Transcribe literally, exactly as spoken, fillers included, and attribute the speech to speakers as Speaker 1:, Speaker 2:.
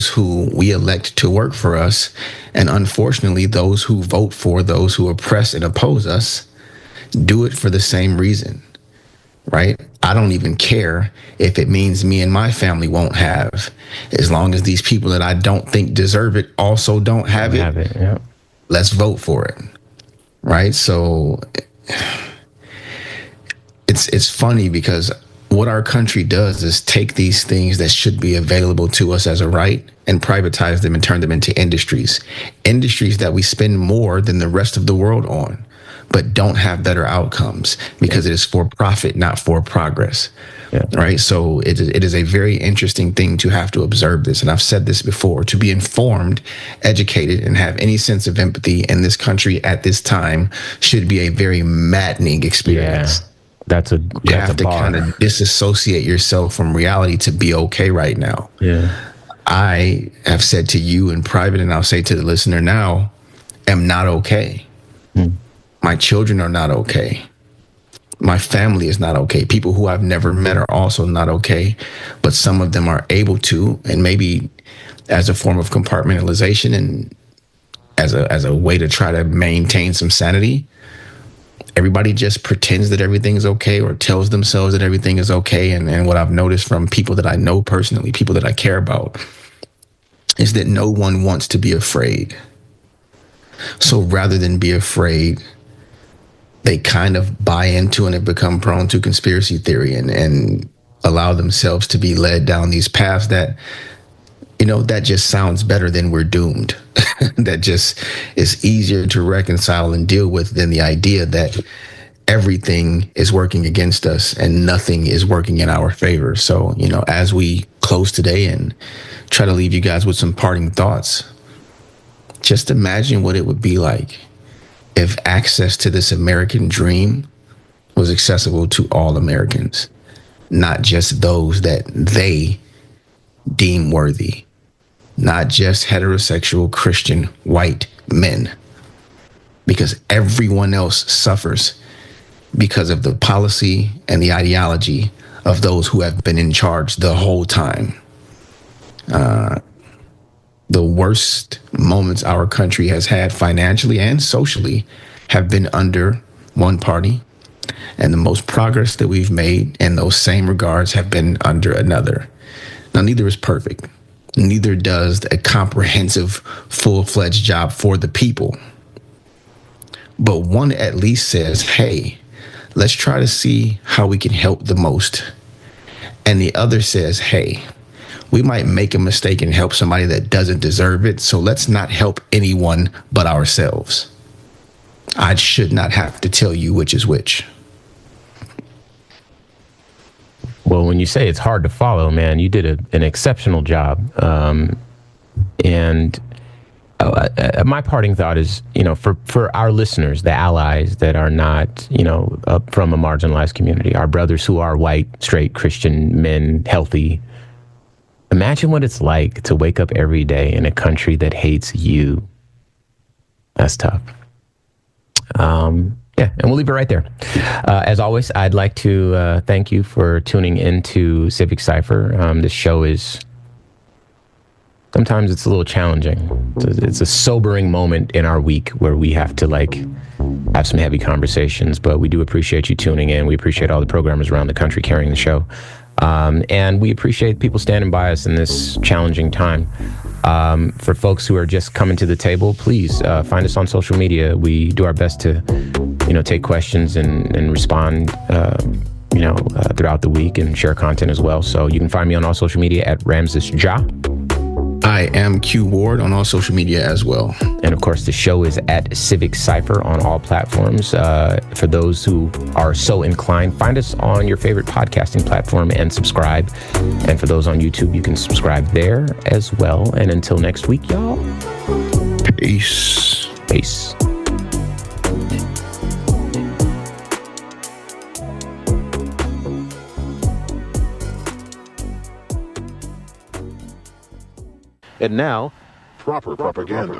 Speaker 1: who we elect to work for us. And unfortunately, those who vote for those who oppress and oppose us do it for the same reason, right? I don't even care if it means me and my family won't have, as long as these people that I don't think deserve it also don't have it.
Speaker 2: Have it, yeah.
Speaker 1: Let's vote for it, right? So it's it's funny because what our country does is take these things that should be available to us as a right and privatize them and turn them into industries, industries that we spend more than the rest of the world on, but don't have better outcomes because it is for profit, not for progress. Yeah. Right. So it, it is a very interesting thing to have to observe this. And I've said this before, to be informed, educated, and have any sense of empathy in this country at this time should be a very maddening experience. Yeah.
Speaker 2: That's a
Speaker 1: you
Speaker 2: that's
Speaker 1: have
Speaker 2: a
Speaker 1: to kind of disassociate yourself from reality to be okay right now.
Speaker 2: Yeah.
Speaker 1: I have said to you in private, and I'll say to the listener now, am not okay. Hmm. My children are not okay. My family is not okay. People who I've never met are also not okay, but some of them are able to, and maybe as a form of compartmentalization and as a as a way to try to maintain some sanity, everybody just pretends that everything is okay or tells themselves that everything is okay. And, and what I've noticed from people that I know personally, people that I care about, is that no one wants to be afraid. So rather than be afraid, they kind of buy into and have become prone to conspiracy theory and, and allow themselves to be led down these paths that, you know, that just sounds better than we're doomed. That just is easier to reconcile and deal with than the idea that everything is working against us and nothing is working in our favor. So, you know, as we close today and try to leave you guys with some parting thoughts, just imagine what it would be like if access to this American dream was accessible to all Americans, not just those that they deem worthy, not just heterosexual Christian white men, because everyone else suffers because of the policy and the ideology of those who have been in charge the whole time. Uh, the worst moments our country has had financially and socially have been under one party, and the most progress that we've made in those same regards have been under another. Now, neither is perfect. Neither does a comprehensive, full-fledged job for the people. But one at least says, hey, let's try to see how we can help the most. And the other says, hey, we might make a mistake and help somebody that doesn't deserve it, so let's not help anyone but ourselves. I should not have to tell you which is which.
Speaker 2: Well, when you say it's hard to follow, man, you did a, an exceptional job. Um, and uh, uh, my parting thought is, you know, for, for our listeners, the allies that are not, you know, uh, from a marginalized community, our brothers who are white, straight, Christian men, healthy, imagine what it's like to wake up every day in a country that hates you. That's tough. Um, yeah, and we'll leave it right there. Uh, as always, I'd like to uh, thank you for tuning into Civic Cypher. Um, this show is, sometimes it's a little challenging. It's a, it's a sobering moment in our week where we have to like have some heavy conversations, but we do appreciate you tuning in. We appreciate all the programmers around the country carrying the show. Um, and we appreciate people standing by us in this challenging time. Um, for folks who are just coming to the table, please uh, find us on social media. We do our best to, you know, take questions and, and respond, uh, you know, uh, throughout the week and share content as well. So you can find me on all social media at Ramses Ja.
Speaker 1: I am Q Ward on all social media as well.
Speaker 2: And of course, the show is at Civic Cypher on all platforms. Uh, for those who are so inclined, find us on your favorite podcasting platform and subscribe. And for those on YouTube, you can subscribe there as well. And until next week, y'all.
Speaker 1: Peace.
Speaker 2: Peace.
Speaker 3: And now, proper propaganda.